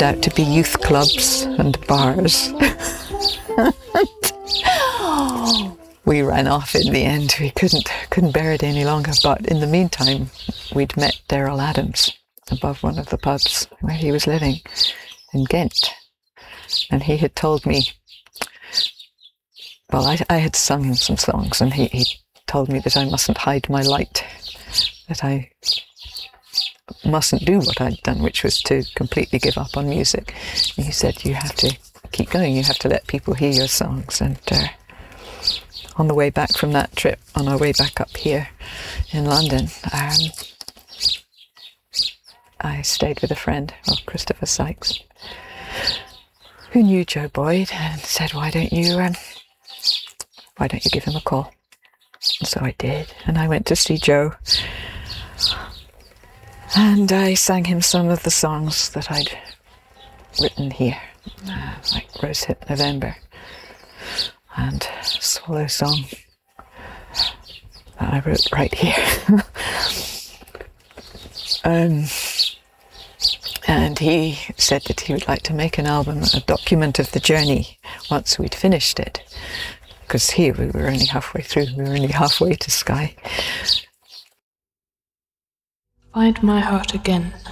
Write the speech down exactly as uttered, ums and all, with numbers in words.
turned out to be youth clubs and bars. We ran off in the end. We couldn't couldn't bear it any longer. But in the meantime, we'd met Daryl Adams above one of the pubs where he was living in Ghent. And he had told me, well, I, I had sung him some songs, and he, he told me that I mustn't hide my light, that I mustn't do what I'd done, which was to completely give up on music. And he said, you have to keep going, you have to let people hear your songs. And uh, on the way back from that trip, on our way back up here in London, um, I stayed with a friend, well, Christopher Sykes, who knew Joe Boyd, and said, why don't you um, why don't you give him a call? And so I did, and I went to see Joe, and I sang him some of the songs that I'd written here, uh, like Rosehip November and Swallow Song that I wrote right here. um, and he said that he would like to make an album, a document of the journey, once we'd finished it. Because here we were only halfway through, we were only halfway to Skye. Find my heart again.